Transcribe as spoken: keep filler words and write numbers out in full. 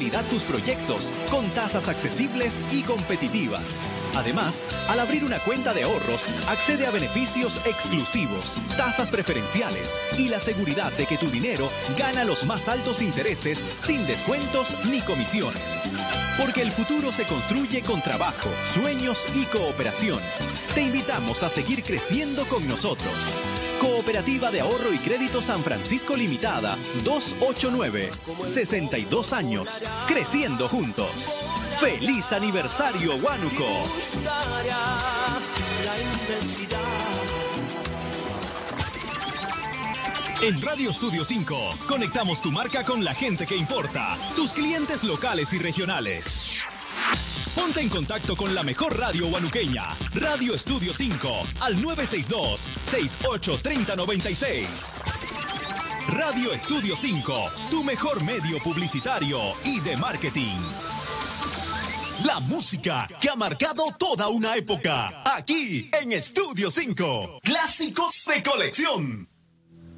calidad tus proyectos con tasas accesibles y competitivas. Además, al abrir una cuenta de ahorros, accede a beneficios exclusivos, tasas preferenciales y la seguridad de que tu dinero gana los más altos intereses sin descuentos ni comisiones. Porque el futuro se construye con trabajo, sueños y cooperación. Te invitamos a seguir creciendo con nosotros. Cooperativa de Ahorro y Crédito San Francisco Limitada, doscientos ochenta y nueve, sesenta y dos años, creciendo juntos. ¡Feliz aniversario, Huánuco! En Radio Estudio cinco, conectamos tu marca con la gente que importa, tus clientes locales y regionales. Ponte en contacto con la mejor radio huanuqueña, Radio Estudio cinco, al nueve seis dos, seis ocho tres cero nueve seis. Radio Estudio cinco, tu mejor medio publicitario y de marketing. La música que ha marcado toda una época, aquí en Estudio cinco. Clásicos de colección.